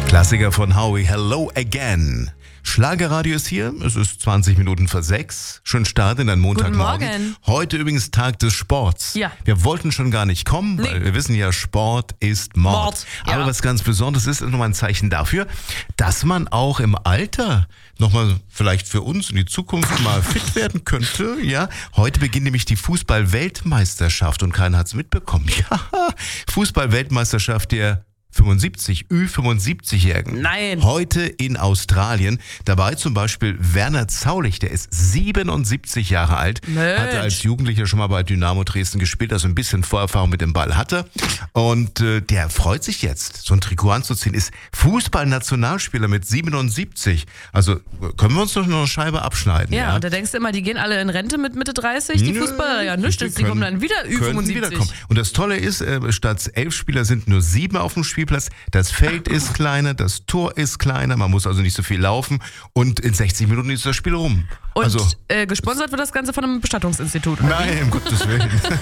Klassiker von Howie, Hello Again. Schlagerradio ist hier, es ist 20 Minuten vor 6. Schönen Start in einen Montagmorgen. Guten Morgen. Heute übrigens Tag des Sports. Ja. Wir wollten schon gar nicht kommen, weil wir wissen ja, Sport ist Mord. Ja. Aber was ganz Besonderes ist nochmal ein Zeichen dafür, dass man auch im Alter nochmal vielleicht für uns in die Zukunft mal fit werden könnte. Ja, heute beginnt nämlich die Fußball-Weltmeisterschaft und keiner hat es mitbekommen. Ja, Fußball-Weltmeisterschaft der Ü75-Jährigen. Nein. Heute in Australien. Dabei zum Beispiel Werner Zaulich, der ist 77 Jahre alt. Mensch. Hatte als Jugendlicher schon mal bei Dynamo Dresden gespielt, also ein bisschen Vorerfahrung mit dem Ball hatte. Und der freut sich jetzt, so ein Trikot anzuziehen. Ist Fußballnationalspieler mit 77. Also können wir uns doch noch eine Scheibe abschneiden. Ja, und da denkst du immer, die gehen alle in Rente mit Mitte 30, die Fußballer. Ja, nichts, die kommen dann wieder Ü75. Und das Tolle ist, statt 11 Spieler sind nur 7 auf dem Spielplatz. Das Feld ist kleiner, das Tor ist kleiner, man muss also nicht so viel laufen und in 60 Minuten ist das Spiel rum. Und Also, gesponsert wird das Ganze von einem Bestattungsinstitut. nein, um Gottes Willen.